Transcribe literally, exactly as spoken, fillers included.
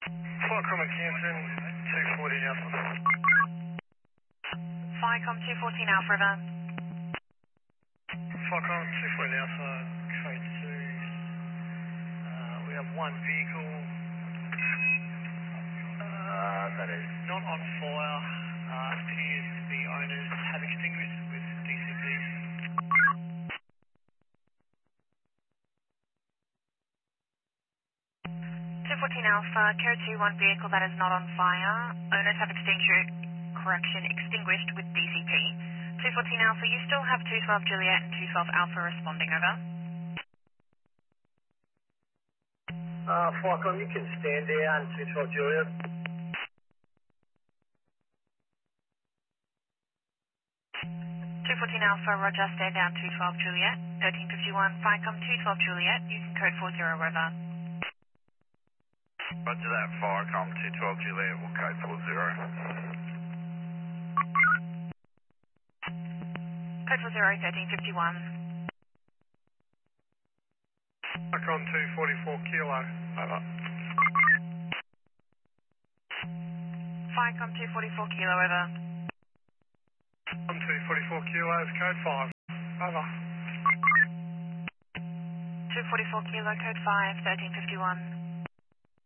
Flight Cromwell Canton, two forty Alpha. Flycom two fourteen Alpha River. Flight Cromwell two forty Alpha, code two. Uh, we have one vehicle. Uh, that is not on fire. Uh, appears to be owners have extinguished with D C Ps. two fourteen Alpha, code two, one vehicle that is not on fire. Owners have extinguished, correction, extinguished with D C P. two fourteen Alpha, you still have two twelve Juliet and two twelve Alpha responding, over. Uh, Flycom, you can stand there on two twelve Juliet. two fourteen Alpha, Roger, stand down two twelve Juliet. thirteen fifty-one, Flycom two twelve Juliet, you can code four zero, over. Roger that, Firecom two twelve Juliet, will code four zero. Code four zero, thirteen fifty-one. Flycom two forty-four Kilo, over. Flycom two forty-four Kilo, over. I'm two forty-four Kilos, code five, over. two forty-four Kilo, code five, thirteen fifty-one.